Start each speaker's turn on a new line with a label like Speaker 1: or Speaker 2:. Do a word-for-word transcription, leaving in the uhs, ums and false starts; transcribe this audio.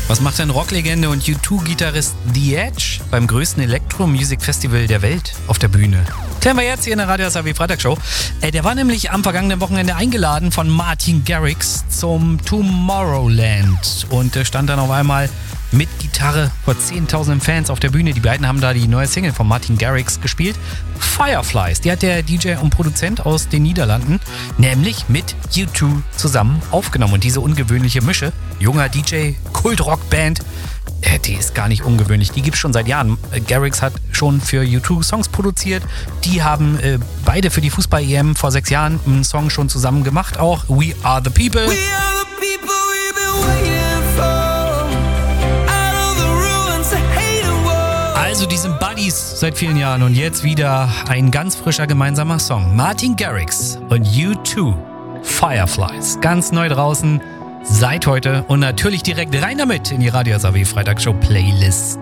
Speaker 1: Was macht denn Rocklegende und U zwei Gitarrist The Edge beim größten Electro-Music-Festival der Welt auf der Bühne? Klären wir jetzt hier in der Radio S A W Freitagshow. Äh, der war nämlich am vergangenen Wochenende eingeladen von Martin Garrix zum Tomorrowland und äh, stand dann auf einmal mit Gitarre vor zehntausenden Fans auf der Bühne. Die beiden haben da die neue Single von Martin Garrix gespielt. Fireflies, die hat der D J und Produzent aus den Niederlanden nämlich mit U zwei zusammen aufgenommen. Und diese ungewöhnliche Mische, junger D J, Kult-Rock-Band, äh, die ist gar nicht ungewöhnlich. Die gibt es schon seit Jahren. Äh, Garrix hat schon für U zwei Songs produziert. Die haben äh, beide für die Fußball-E M vor sechs Jahren einen Song schon zusammen gemacht. Auch We Are The People. We are the people we've been waiting for. Also die sind Buddies seit vielen Jahren und jetzt wieder ein ganz frischer gemeinsamer Song. Martin Garrix und U zwei, Fireflies. Ganz neu draußen, seit heute und natürlich direkt rein damit in die Radio S A W Freitagshow Playlist.